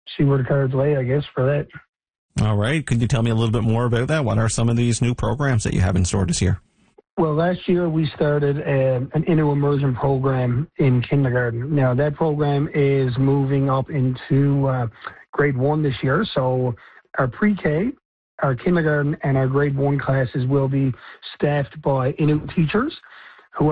see where the cards lay, I guess, for that. All right. Could you tell me a little bit more about that? What are some of these new programs that you have in store this year? Well, last year we started an Innu Immersion program in kindergarten. Now, that program is moving up into grade 1 this year. So our pre-K, our kindergarten, and our grade 1 classes will be staffed by Innu teachers who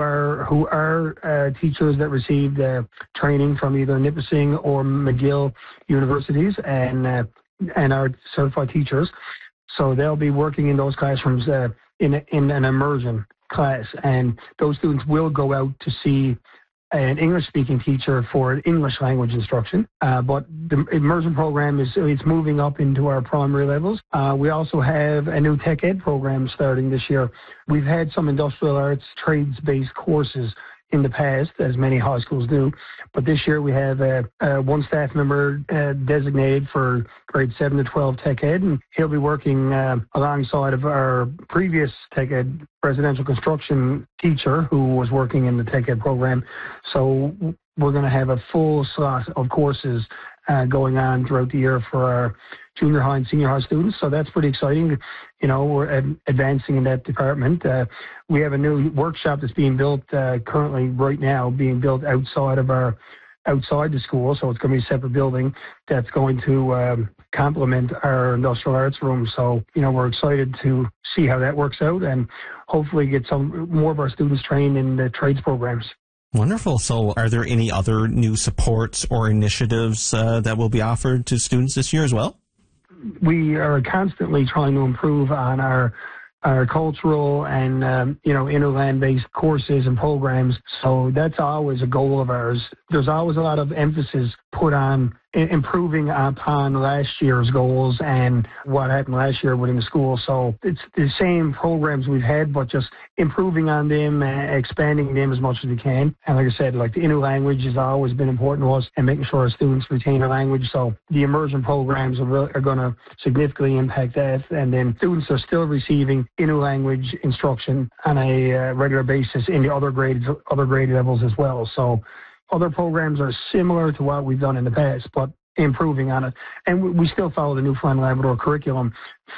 are teachers that received training from either Nipissing or McGill universities and are certified teachers. So they'll be working in those classrooms in an immersion class, and those students will go out to see an English-speaking teacher for English language instruction. But the immersion program it's moving up into our primary levels. We also have a new tech ed program starting this year. We've had some industrial arts, trades-based courses in the past, as many high schools do. But this year we have one staff member designated for grade 7 to 12 tech ed, and he'll be working alongside of our previous tech ed residential construction teacher who was working in the tech ed program. So we're going to have a full slot of courses going on throughout the year for our junior high and senior high students. So that's pretty exciting. You know, we're advancing in that department. We have a new workshop that's being built currently right now, being built outside the school. So it's going to be a separate building that's going to complement our industrial arts room. So, you know, we're excited to see how that works out and hopefully get some more of our students trained in the trades programs. Wonderful. So are there any other new supports or initiatives that will be offered to students this year as well? We are constantly trying to improve on our cultural and, interland-based courses and programs. So that's always a goal of ours. There's always a lot of emphasis put on improving upon last year's goals and what happened last year within the school. So it's the same programs we've had, but just improving on them, expanding them as much as we can. And like I said, like the Innu language has always been important to us and making sure our students retain their language. So the immersion programs are going to significantly impact that. And then students are still receiving Innu language instruction on a regular basis in the other grade levels as well. So other programs are similar to what we've done in the past, but improving on it. And we still follow the Newfoundland Labrador curriculum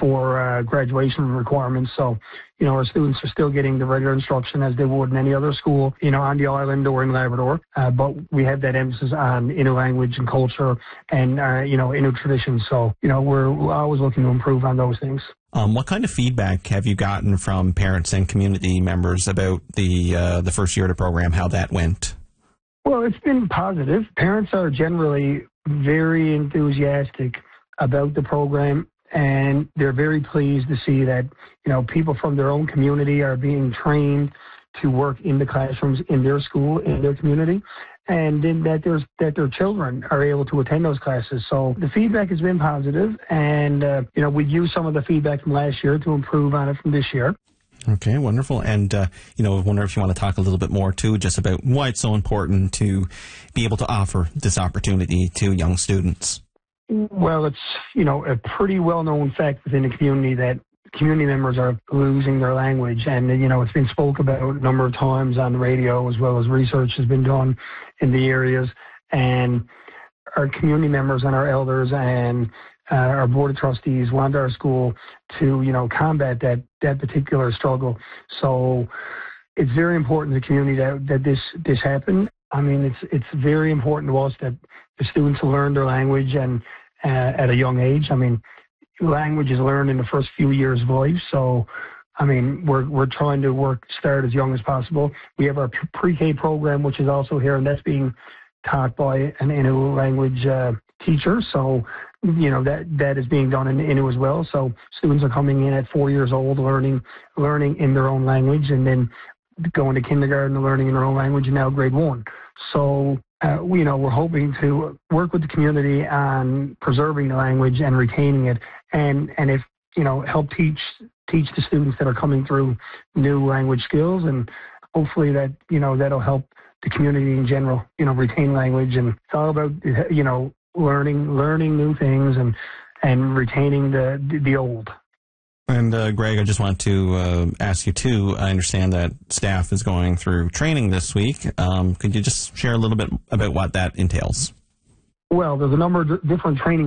for graduation requirements. So, you know, our students are still getting the regular instruction as they would in any other school, you know, on the island or in Labrador. But we have that emphasis on Innu language and culture and, Innu traditions. So, you know, we're always looking to improve on those things. What kind of feedback have you gotten from parents and community members about the first year of the program, how that went? Well, it's been positive. Parents are generally very enthusiastic about the program, and they're very pleased to see that, you know, people from their own community are being trained to work in the classrooms in their school, in their community, and then that their children are able to attend those classes. So the feedback has been positive, and, we've used some of the feedback from last year to improve on it from this year. Okay, wonderful. And, I wonder if you want to talk a little bit more, too, just about why it's so important to be able to offer this opportunity to young students. Well, it's, a pretty well-known fact within the community that community members are losing their language. And, it's been spoke about a number of times on the radio, as well as research has been done in the areas. And our community members and our elders and our board of trustees want our school to, combat that particular struggle. So it's very important to the community that this happen. I mean, it's very important to us that the students learn their language and at a young age. I mean, language is learned in the first few years of life. So, I mean, we're trying to start as young as possible. We have our pre-K program, which is also here, and that's being taught by an Innu language teacher. So, that is being done in Innu as well. So students are coming in at 4 years old, learning in their own language, and then going to kindergarten and learning in their own language, and now grade 1. So, we're hoping to work with the community on preserving the language and retaining it, and if, help teach the students that are coming through new language skills, and hopefully that, that'll help the community in general, retain language. And it's all about, learning new things and retaining the old. And Greg, I just want to ask you too, I understand that staff is going through training this week. Could you just share a little bit about what that entails? Well, there's a number of different training